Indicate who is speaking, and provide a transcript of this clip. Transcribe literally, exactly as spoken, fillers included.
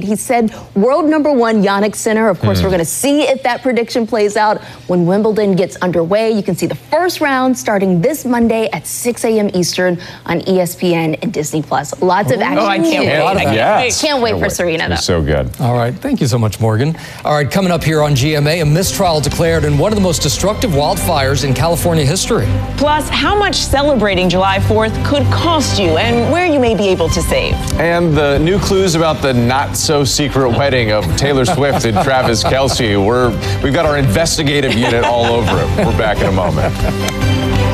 Speaker 1: He said world number one Jannik Sinner. Of course, mm. we're going to see if that prediction plays out when Wimbledon gets underway. You can see the first round starting this Monday at six a.m. Eastern on E S P N and Disney Plus. Lots of action.
Speaker 2: Oh, I can't wait. I can't
Speaker 3: yeah.
Speaker 2: wait.
Speaker 1: Can't wait
Speaker 3: can't
Speaker 1: for
Speaker 3: wait.
Speaker 1: Serena, though.
Speaker 3: So good.
Speaker 4: All right. Thank you so much, Morgan. All right. Coming up here on G M A, a mistrial declared in one of the most destructive wildfires in California history.
Speaker 2: Plus, how much celebrating July fourth could cost you and where you may be able to save.
Speaker 3: And the new clues about the not-so-secret wedding of Taylor Swift and Travis Kelce. We're, we've got our investigative unit all over it. We're back in a moment.